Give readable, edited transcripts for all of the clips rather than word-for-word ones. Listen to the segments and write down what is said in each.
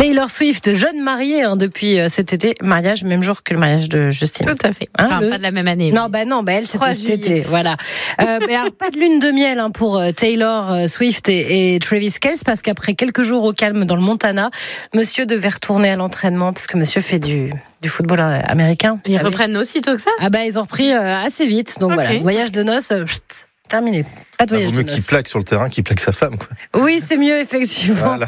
Taylor Swift, jeune mariée depuis cet été, mariage même jour que le mariage de Justine. Tout à fait. Pas de la même année. Non, elle c'était cet été, voilà. Mais alors, pas de lune de miel pour Taylor Swift et Travis Kelce, parce qu'après quelques jours au calme dans le Montana, monsieur devait retourner à l'entraînement parce que monsieur fait du football américain. Ils reprennent aussitôt que ça ? Ils ont repris assez vite. Donc voilà, voyage de noces, terminé. Pas de voyage de noces. Vaut mieux qu'il plaque sur le terrain qu'il plaque sa femme, quoi. Oui, c'est mieux, effectivement. Voilà.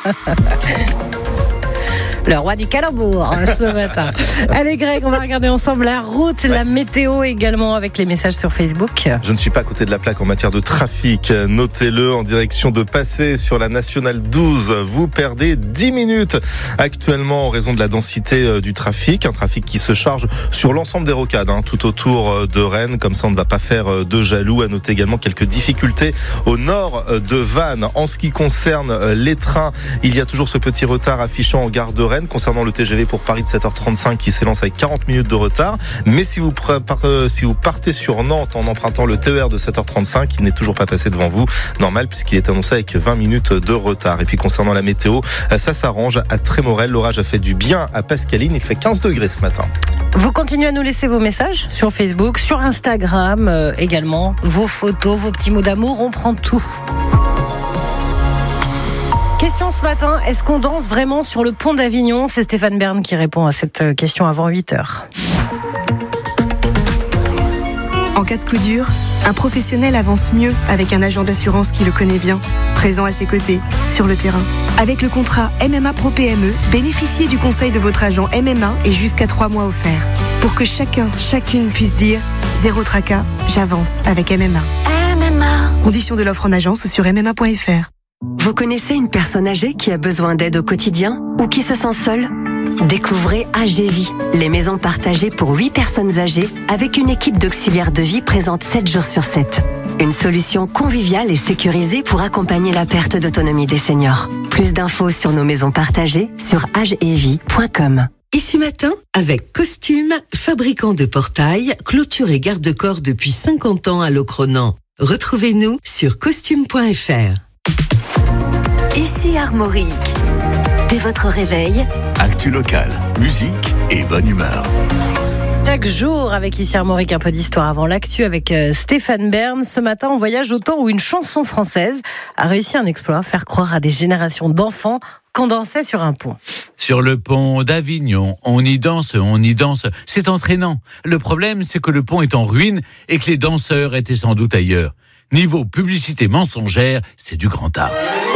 Le roi du calembour ce matin. Allez Greg, on va regarder ensemble la route, la météo également avec les messages sur Facebook. Je ne suis pas à côté de la plaque en matière de trafic. Notez-le, en direction de Passé sur la Nationale 12. Vous perdez 10 minutes actuellement en raison de la densité du trafic. Un trafic qui se charge sur l'ensemble des rocades, tout autour de Rennes. Comme ça, on ne va pas faire de jaloux. À noter également quelques difficultés au nord de Vannes. En ce qui concerne les trains, il y a toujours ce petit retard affichant en gare de Rennes concernant le TGV pour Paris de 7h35 qui s'élance avec 40 minutes de retard. Mais si vous partez sur Nantes en empruntant le TER de 7h35, il n'est toujours pas passé devant vous. Normal puisqu'il est annoncé avec 20 minutes de retard. Et puis concernant la météo, ça s'arrange à Trémorel. L'orage a fait du bien à Pascaline. Il fait 15 degrés ce matin. Vous continuez à nous laisser vos messages sur Facebook, sur Instagram également. Vos photos, vos petits mots d'amour, on prend tout. Question ce matin, est-ce qu'on danse vraiment sur le pont d'Avignon ? C'est Stéphane Bern qui répond à cette question avant 8h. En cas de coup dur, un professionnel avance mieux avec un agent d'assurance qui le connaît bien, présent à ses côtés, sur le terrain. Avec le contrat MMA Pro PME, bénéficiez du conseil de votre agent MMA et jusqu'à 3 mois offerts. Pour que chacune puisse dire « Zéro tracas, j'avance avec MMA ». Conditions de l'offre en agence ou sur MMA.fr. Vous connaissez une personne âgée qui a besoin d'aide au quotidien ou qui se sent seule ? Découvrez AGVie, les maisons partagées pour 8 personnes âgées avec une équipe d'auxiliaires de vie présente 7 jours sur 7. Une solution conviviale et sécurisée pour accompagner la perte d'autonomie des seniors. Plus d'infos sur nos maisons partagées sur agevie.com. Ici matin, avec Costume, fabricant de portails, clôture et garde-corps depuis 50 ans à Locronan. Retrouvez-nous sur costume.fr. Ici Armorique. Dès votre réveil, actu locale, musique et bonne humeur. Chaque jour avec ici Armorique, un peu d'histoire avant l'actu avec Stéphane Bern. Ce matin, on voyage au temps où une chanson française a réussi un exploit, faire croire à des générations d'enfants qu'on dansait sur un pont. Sur le pont d'Avignon, on y danse, c'est entraînant. Le problème, c'est que le pont est en ruine et que les danseurs étaient sans doute ailleurs. Niveau publicité mensongère, c'est du grand art.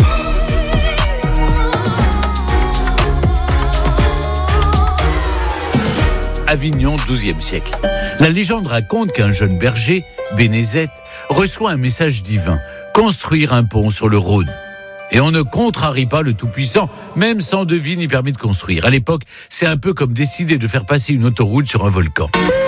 Avignon, XIIe siècle. La légende raconte qu'un jeune berger, Bénézet, reçoit un message divin, construire un pont sur le Rhône. Et on ne contrarie pas le Tout-Puissant, même sans devis ni permis de construire. À l'époque, c'est un peu comme décider de faire passer une autoroute sur un volcan.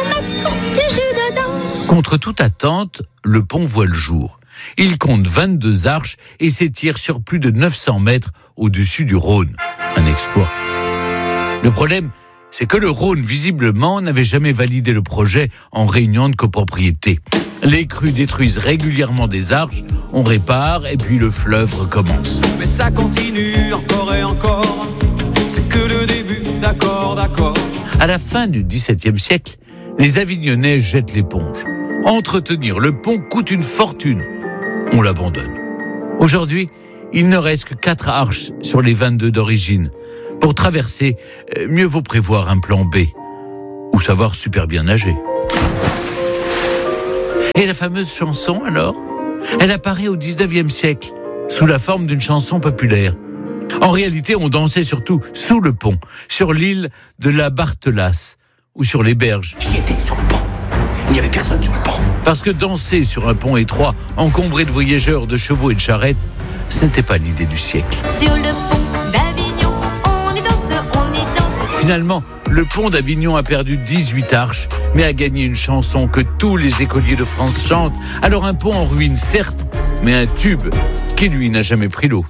Contre toute attente, le pont voit le jour. Il compte 22 arches et s'étire sur plus de 900 mètres au-dessus du Rhône. Un exploit. Le problème, c'est que le Rhône, visiblement, n'avait jamais validé le projet en réunion de copropriété. Les crues détruisent régulièrement des arches, on répare et puis le fleuve recommence. Mais ça continue encore et encore, c'est que le début, d'accord. À la fin du XVIIe siècle, les Avignonnais jettent l'éponge. Entretenir le pont coûte une fortune. On l'abandonne. Aujourd'hui, il ne reste que 4 arches sur les 22 d'origine. Pour traverser, mieux vaut prévoir un plan B ou savoir super bien nager. Et la fameuse chanson, alors ? Elle apparaît au XIXe siècle, sous la forme d'une chanson populaire. En réalité, on dansait surtout sous le pont, sur l'île de la Barthelasse, ou sur les berges. J'y étais, sur le pont. Il n'y avait personne sur le pont. Parce que danser sur un pont étroit, encombré de voyageurs, de chevaux et de charrettes, ce n'était pas l'idée du siècle. Sur le pont d'Avignon, on y danse. Finalement, le pont d'Avignon a perdu 18 arches, mais a gagné une chanson que tous les écoliers de France chantent. Alors un pont en ruine, certes, mais un tube qui, lui, n'a jamais pris l'eau.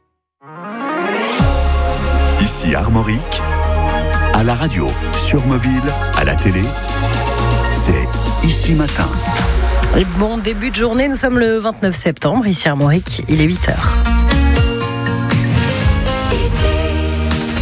Ici Armorique, à la radio, sur mobile, à la télé, c'est Ici Matin. Et bon début de journée, nous sommes le 29 septembre, ici Armorique, il est 8h.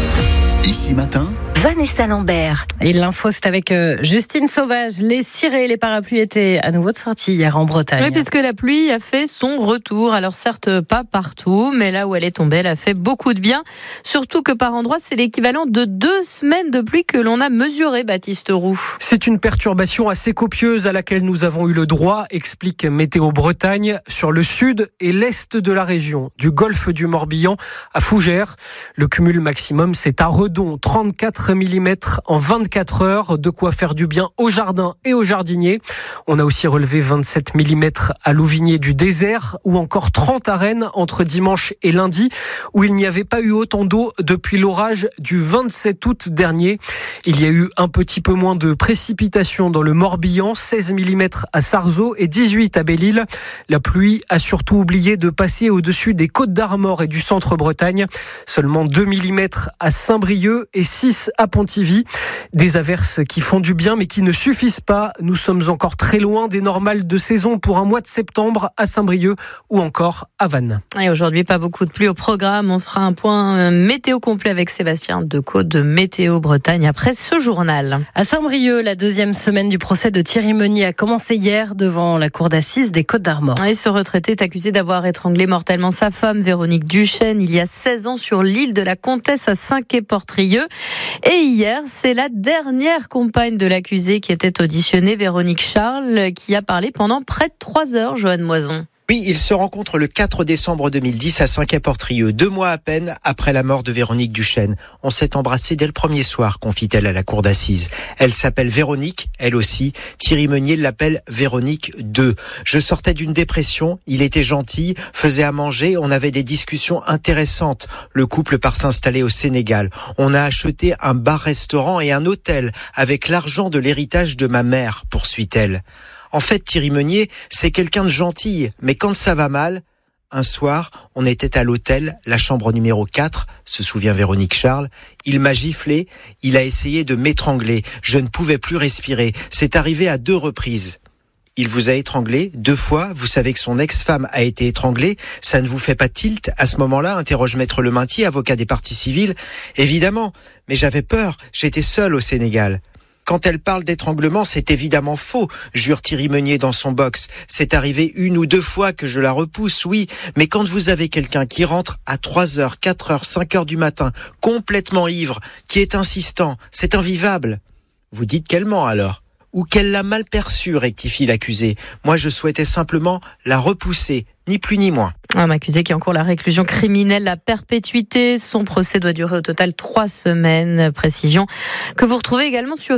Ici Matin, Vanessa Lambert. Et l'info, c'est avec Justine Sauvage. Les cirés et les parapluies étaient à nouveau de sortie hier en Bretagne. Oui, puisque la pluie a fait son retour. Alors certes, pas partout, mais là où elle est tombée, elle a fait beaucoup de bien. Surtout que par endroits, c'est l'équivalent de 2 semaines de pluie que l'on a mesuré, Baptiste Roux. C'est une perturbation assez copieuse à laquelle nous avons eu le droit, explique Météo Bretagne, sur le sud et l'est de la région, du golfe du Morbihan à Fougères. Le cumul maximum, c'est à Redon, 34 mm en 24 heures, de quoi faire du bien aux jardins et aux jardiniers. On a aussi relevé 27 mm à Louvigné du désert ou encore 30 à Rennes entre dimanche et lundi, où il n'y avait pas eu autant d'eau depuis l'orage du 27 août dernier. Il y a eu un petit peu moins de précipitations dans le Morbihan, 16 mm à Sarzeau et 18 à Belle-Île. La pluie a surtout oublié de passer au-dessus des Côtes d'Armor et du centre-Bretagne. Seulement 2 mm à Saint-Brieuc et 6 à Pontivy. Des averses qui font du bien mais qui ne suffisent pas. Nous sommes encore très loin des normales de saison pour un mois de septembre à Saint-Brieuc ou encore à Vannes. Et aujourd'hui, pas beaucoup de pluie au programme. On fera un point météo complet avec Sébastien Decaux de Météo Bretagne après ce journal. À Saint-Brieuc, la deuxième semaine du procès de Thierry Meunier a commencé hier devant la cour d'assises des Côtes d'Armor. Et ce retraité est accusé d'avoir étranglé mortellement sa femme, Véronique Duchesne, il y a 16 ans sur l'île de la Comtesse à Saint-Quay-Portrieux. Et hier, c'est la dernière compagne de l'accusé qui était auditionnée, Véronique Charles, qui a parlé pendant près de 3 heures, Joanne Moison. Oui, ils se rencontrent le 4 décembre 2010 à Saint-Quay-Portrieux, 2 mois à peine après la mort de Véronique Duchesne. On s'est embrassé dès le premier soir, confie-t-elle à la cour d'assises. Elle s'appelle Véronique, elle aussi. Thierry Meunier l'appelle Véronique 2. Je sortais d'une dépression, il était gentil, faisait à manger, on avait des discussions intéressantes. Le couple part s'installer au Sénégal. On a acheté un bar-restaurant et un hôtel avec l'argent de l'héritage de ma mère, poursuit-elle. En fait, Thierry Meunier, c'est quelqu'un de gentil, mais quand ça va mal, un soir, on était à l'hôtel, la chambre numéro 4, se souvient Véronique Charles. Il m'a giflé, il a essayé de m'étrangler. Je ne pouvais plus respirer. C'est arrivé à 2 reprises. Il vous a étranglé 2 fois. Vous savez que son ex-femme a été étranglée. Ça ne vous fait pas tilt à ce moment-là, interroge Maître Lemintier, avocat des parties civiles. Évidemment, mais j'avais peur. J'étais seul au Sénégal. Quand elle parle d'étranglement, c'est évidemment faux, jure Thierry Meunier dans son box. C'est arrivé 1 ou 2 fois que je la repousse, oui. Mais quand vous avez quelqu'un qui rentre à 3h, 4h, 5h du matin, complètement ivre, qui est insistant, c'est invivable. Vous dites qu'elle ment alors. Ou qu'elle l'a mal perçu, rectifie l'accusé. Moi, je souhaitais simplement la repousser, ni plus ni moins. Un accusé qui encourt la réclusion criminelle à perpétuité. Son procès doit durer au total 3 semaines. Précision que vous retrouvez également sur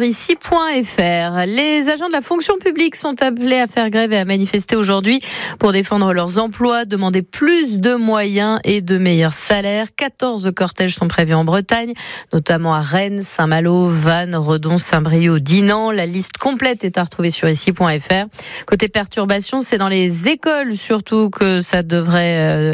ici.fr. Les agents de la fonction publique sont appelés à faire grève et à manifester aujourd'hui pour défendre leurs emplois, demander plus de moyens et de meilleurs salaires. 14 cortèges sont prévus en Bretagne, notamment à Rennes, Saint-Malo, Vannes, Redon, Saint-Brieuc, Dinan. La liste complète est à retrouver sur ici.fr. Côté perturbation, c'est dans les écoles surtout que ça devrait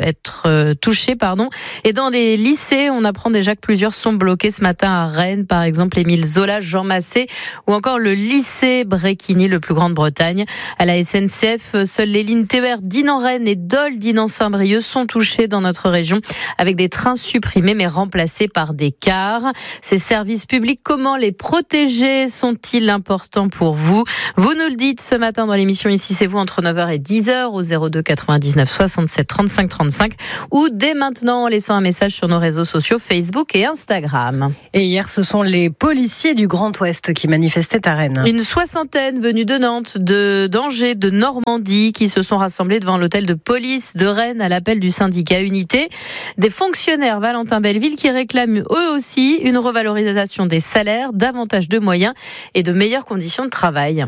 être touché, Et dans les lycées, on apprend déjà que plusieurs sont bloqués ce matin à Rennes, par exemple Émile Zola, Jean Massé, ou encore le lycée Bréquigny, le plus grand de Bretagne. À la SNCF, seules les lignes TER Dinan-Rennes et Dole Dinan-Saint-Brieuc sont touchées dans notre région, avec des trains supprimés mais remplacés par des cars. Ces services publics, comment les protéger? Sont-ils importants pour vous? Vous nous le dites ce matin dans l'émission Ici c'est vous entre 9h et 10h au 02 99 67 35 35 ou dès maintenant en laissant un message sur nos réseaux sociaux Facebook et Instagram. Et hier, ce sont les policiers du Grand Ouest qui manifestaient à Rennes. Une soixantaine venus de Nantes, d'Angers, de Normandie qui se sont rassemblés devant l'hôtel de police de Rennes à l'appel du syndicat Unité. Des fonctionnaires Valentin Belleville qui réclament eux aussi une revalorisation des salaires, davantage de moyens et de meilleures conditions de travail.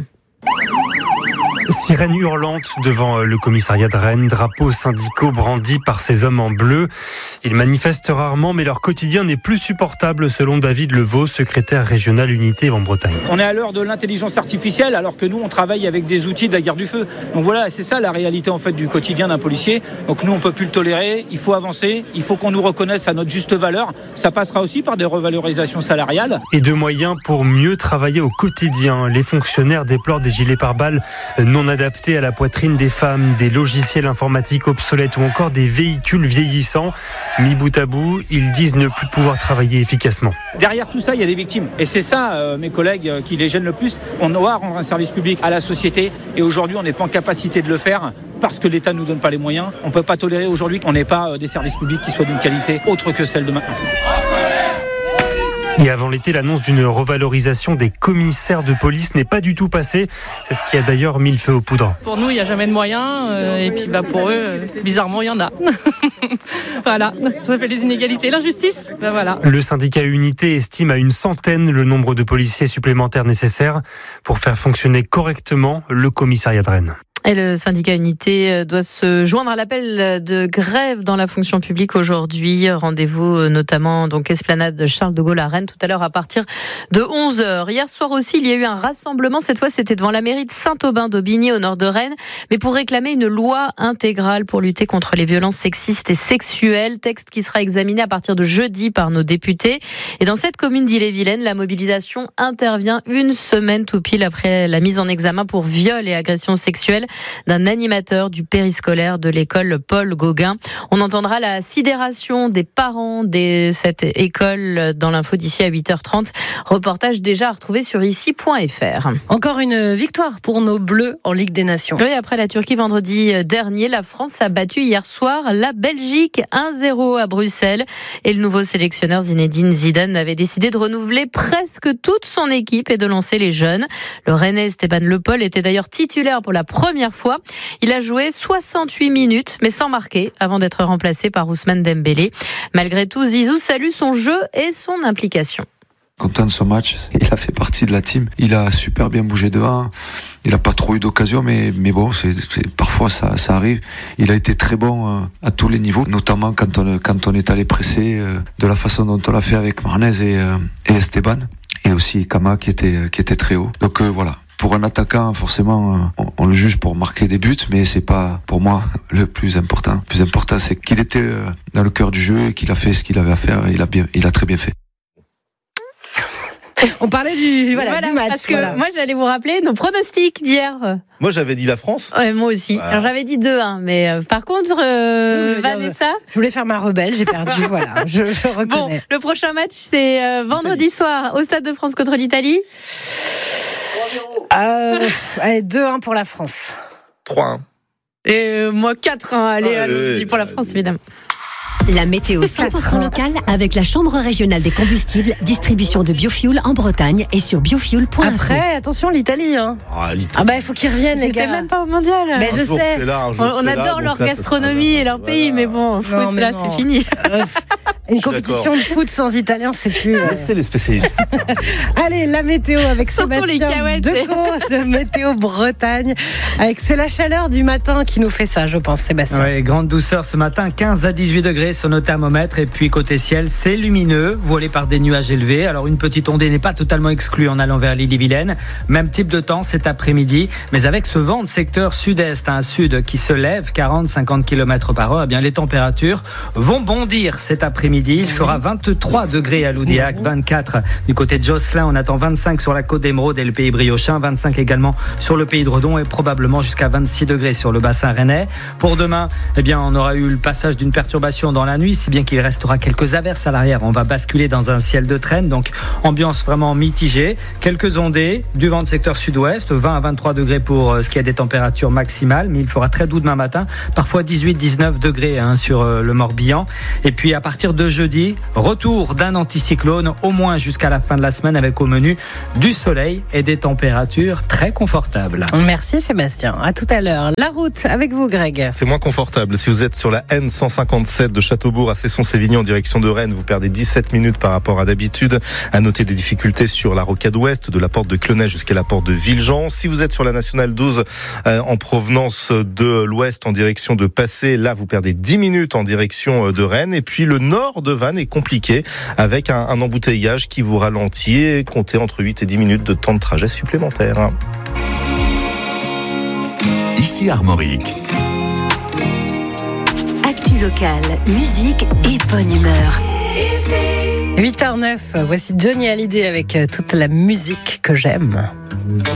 Sirène hurlante devant le commissariat de Rennes, drapeaux syndicaux brandis par ces hommes en bleu. Ils manifestent rarement, mais leur quotidien n'est plus supportable, selon David Levaux, secrétaire régional Unité en Bretagne. On est à l'heure de l'intelligence artificielle, alors que nous, on travaille avec des outils de la guerre du feu. Donc voilà, c'est ça la réalité en fait du quotidien d'un policier. Donc nous, on peut plus le tolérer. Il faut avancer. Il faut qu'on nous reconnaisse à notre juste valeur. Ça passera aussi par des revalorisations salariales. Et de moyens pour mieux travailler au quotidien. Les fonctionnaires déplorent des gilets pare-balles non non adaptés à la poitrine des femmes, des logiciels informatiques obsolètes ou encore des véhicules vieillissants. Mis bout à bout, ils disent ne plus pouvoir travailler efficacement. Derrière tout ça, il y a des victimes. Et c'est ça, mes collègues, qui les gêne le plus. On doit rendre un service public à la société. Et aujourd'hui, on n'est pas en capacité de le faire parce que l'État ne nous donne pas les moyens. On ne peut pas tolérer aujourd'hui qu'on n'ait pas des services publics qui soient d'une qualité autre que celle de maintenant. Et avant l'été, l'annonce d'une revalorisation des commissaires de police n'est pas du tout passée. C'est ce qui a d'ailleurs mis le feu aux poudres. Pour nous, il n'y a jamais de moyens. Et puis pour eux, bizarrement, il y en a. Voilà, ça fait les inégalités. L'injustice, voilà. Le syndicat Unité estime à 100 le nombre de policiers supplémentaires nécessaires pour faire fonctionner correctement le commissariat de Rennes. Et le syndicat Unité doit se joindre à l'appel de grève dans la fonction publique aujourd'hui. Rendez-vous notamment donc Esplanade Charles de Gaulle à Rennes tout à l'heure à partir de 11h. Hier soir aussi, il y a eu un rassemblement. Cette fois, c'était devant la mairie de Saint-Aubin-d'Aubigny au nord de Rennes, mais pour réclamer une loi intégrale pour lutter contre les violences sexistes et sexuelles. Texte qui sera examiné à partir de jeudi par nos députés. Et dans cette commune d'Ille-et-Vilaine, la mobilisation intervient une semaine tout pile après la mise en examen pour viol et agression sexuelle d'un animateur du périscolaire de l'école Paul Gauguin. On entendra la sidération des parents de cette école dans l'info d'ici à 8h30. Reportage déjà à retrouver sur ici.fr. Encore une victoire pour nos Bleus en Ligue des Nations. Oui, après la Turquie vendredi dernier, la France a battu hier soir la Belgique 1-0 à Bruxelles. Et le nouveau sélectionneur Zinedine Zidane avait décidé de renouveler presque toute son équipe et de lancer les jeunes. Le Rennais Stéphane Le Paul était d'ailleurs titulaire pour la première fois. Il a joué 68 minutes, mais sans marquer, avant d'être remplacé par Ousmane Dembélé. Malgré tout, Zizou salue son jeu et son implication. Content de ce match, il a fait partie de la team, il a super bien bougé devant, il a pas trop eu d'occasion, mais bon, parfois ça arrive. Il a été très bon à tous les niveaux, notamment quand on est allé presser de la façon dont on l'a fait avec Marnez et Esteban, et aussi Kama qui était très haut. Donc voilà. Pour un attaquant, forcément, on le juge pour marquer des buts, mais c'est pas, pour moi, le plus important. Le plus important, c'est qu'il était dans le cœur du jeu et qu'il a fait ce qu'il avait à faire. Il a très bien fait. On parlait du match. Parce que moi, j'allais vous rappeler nos pronostics d'hier. Moi, j'avais dit la France. Ouais, moi aussi. Voilà. Alors, j'avais dit 2-1. Mais par contre, Vanessa... Je voulais faire ma rebelle, j'ai perdu. Voilà, je reconnais. Bon, le prochain match, c'est vendredi soir au Stade de France contre l'Italie. Allez, 2-1 pour la France. 3-1. Et moi, 4-1. Allez, allons-y pour la France, évidemment. La météo 100% locale avec la Chambre régionale des combustibles, distribution de biofuel en Bretagne et sur biofuel.info. Après, attention, l'Italie. Il faut qu'ils reviennent, les gars. C'était même pas au mondial. Mais je sais. On adore leur gastronomie et leur pays, mais bon, foot, là, c'est fini. Une compétition de foot sans italien, c'est plus... C'est les spécialistes. Allez, la météo avec Sébastien Decaux de Météo Bretagne. C'est la chaleur du matin qui nous fait ça, je pense, Sébastien. Oui, grande douceur ce matin, 15 à 18 degrés sur nos thermomètres. Et puis côté ciel, c'est lumineux, voilé par des nuages élevés. Alors une petite ondée n'est pas totalement exclue en allant vers l'Ille-et-Vilaine. Même type de temps cet après-midi. Mais avec ce vent de secteur sud-est à un sud qui se lève, 40-50 km/h, eh bien les températures vont bondir cet après-midi. Il fera 23 degrés à Loudiac, 24 du côté de Josselin. On attend 25 sur la côte d'Émeraude et le pays briochin, 25 également sur le pays de Redon et probablement jusqu'à 26 degrés sur le bassin rennais. Pour demain, eh bien, on aura eu le passage d'une perturbation dans la nuit, si bien qu'il restera quelques averses à l'arrière. On va basculer dans un ciel de traîne, donc ambiance vraiment mitigée. Quelques ondées, du vent de secteur sud-ouest, 20 à 23 degrés pour ce qui est des températures maximales, mais il fera très doux demain matin, parfois 18-19 degrés sur le Morbihan. Et puis à partir de jeudi, retour d'un anticyclone, au moins jusqu'à la fin de la semaine, avec au menu du soleil et des températures très confortables. Merci Sébastien, à tout à l'heure. La route avec vous Greg. C'est moins confortable. Si vous êtes sur la N157 de Châteaubourg à Cesson-Sévigné en direction de Rennes, vous perdez 17 minutes par rapport à d'habitude. À noter des difficultés sur la rocade ouest, de la porte de Clenay jusqu'à la porte de Villejean. Si vous êtes sur la nationale 12 en provenance de l'ouest en direction de Passé, là vous perdez 10 minutes en direction de Rennes. Et puis le nord de Vannes est compliqué avec un embouteillage qui vous ralentit et comptez entre 8 et 10 minutes de temps de trajet supplémentaire. Ici Armorique. Actu locale, musique et bonne humeur. 8h09, voici Johnny Hallyday avec toute la musique que j'aime.